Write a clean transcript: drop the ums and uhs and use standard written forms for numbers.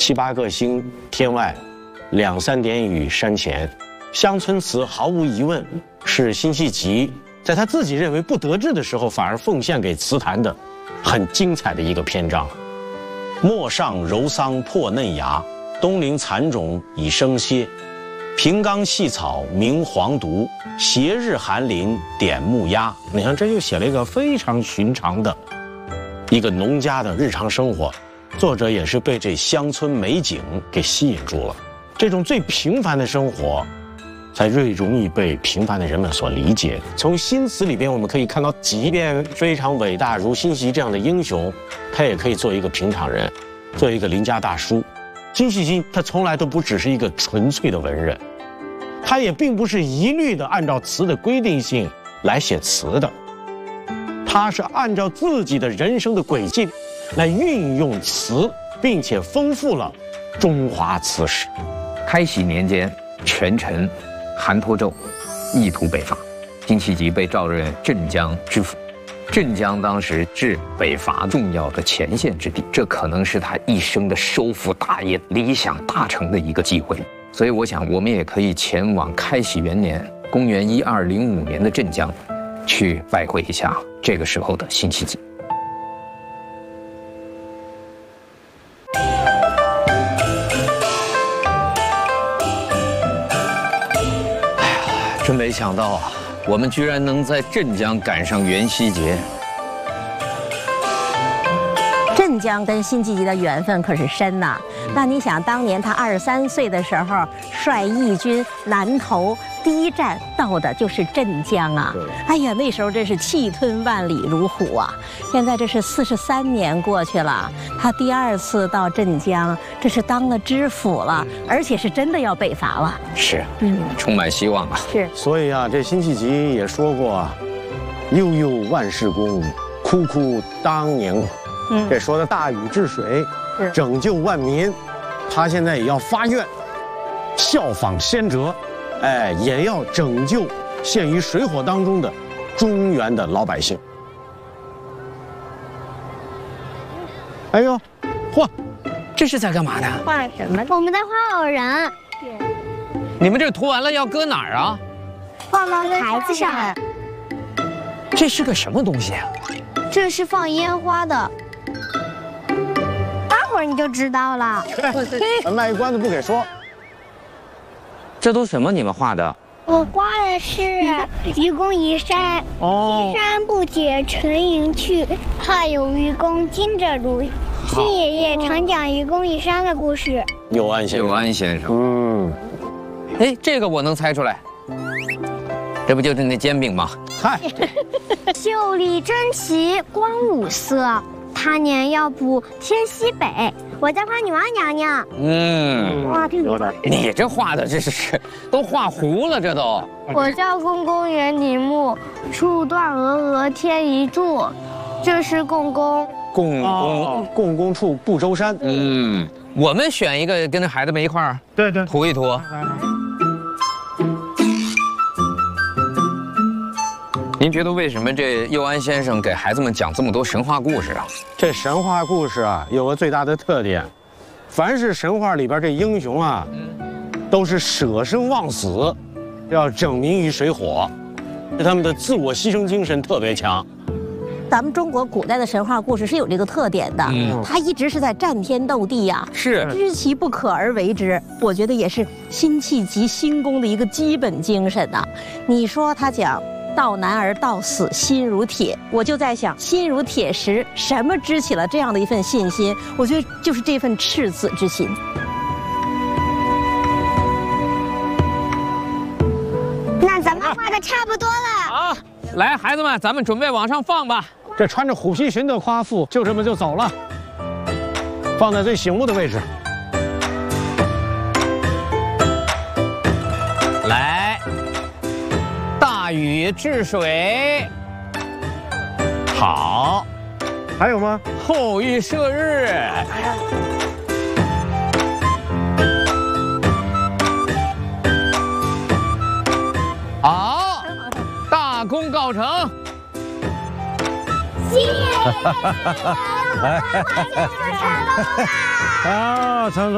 7、8个星天外，2、3点雨山前。乡村词毫无疑问是辛弃疾在他自己认为不得志的时候，反而奉献给词坛的很精彩的一个篇章。陌上柔桑破嫩芽，东陵蚕种已生歇。平冈细草明黄毒，斜日寒林点木鸦。你看，这就写了一个非常寻常的一个农家的日常生活，作者也是被这乡村美景给吸引住了。这种最平凡的生活，才最容易被平凡的人们所理解。从新词里边，我们可以看到，即便非常伟大如辛弃疾这样的英雄，他也可以做一个平常人，做一个邻家大叔。辛弃疾他从来都不只是一个纯粹的文人，他也并不是一律的按照词的规定性来写词的，他是按照自己的人生的轨迹来运用词，并且丰富了中华词史。 开禧年间，权臣韩托胄意图北伐，辛弃疾被召任镇江知府。镇江当时是北伐重要的前线之地，这可能是他一生的收复大业、理想达成的一个机会。所以我想，我们也可以前往开禧元年（公元1205年）的镇江，去拜会一下这个时候的辛弃疾。真没想到啊，我们居然能在镇江赶上元夕节。 镇江跟辛弃疾的缘分可是深呐。那你想，当年他23岁的时候，率义军南投，第一站到的就是镇江啊！哎呀，那时候真是气吞万里如虎啊！现在这是43年过去了，他第2次到镇江，这是当了知府了，而且是真的要北伐了。 是，充满希望啊！ 是。 所以啊，这辛弃疾也说过啊，“悠悠万事功，枯枯当年苦。”这说的大禹治水，拯救万民，他现在也要发愿，效仿先哲，也要拯救陷于水火当中的中原的老百姓。哎呦，嚯， 这是在干嘛的？ 画什么？我们在画偶人。 你们这涂完了要搁哪儿啊？ 放到台子上。 这是个什么东西啊？ 这是放烟花的。待会儿你就知道了。 卖关子不给说。 这都什么？你们画的？ 我画的是愚公移山，移山不解沉吟去，怕有愚公惊蛰入。新爷爷常讲愚公移山的故事。 有安先生。哎，这个我能猜出来，这不就是那煎饼吗？ 嗨， 秀丽珍奇光五色，他年要补天西北。我在画女娲娘娘。哇， 有点。 你这画的这是都画糊了，这都。 我叫公公园拟木，处断峨峨天一柱。这是共工。 共工处不周山。 我们选一个跟着孩子们一块儿，对，涂一涂。您觉得为什么这佑安先生给孩子们讲这么多神话故事啊？ 这神话故事啊，有个最大的特点，凡是神话里边这英雄啊，都是舍生忘死，要拯民于水火，他们的自我牺牲精神特别强。 咱们中国古代的神话故事是有这个特点的，它一直是在战天斗地呀， 是知其不可而为之。我觉得也是辛弃疾新宫的一个基本精神呐。你说他讲到男儿到死心如铁，我就在想，心如铁石，什么支起了这样的一份信心？我觉得就是这份赤子之心。 那咱们画的差不多了。 好，来，孩子们，咱们准备往上放吧。 这穿着虎皮裙的夸父就这么就走了，放在最醒目的位置。 来，大禹治水。好， 还有吗？ 后羿射日。好，大功告成。 新爷爷，我们就是成功了。 啊，成功。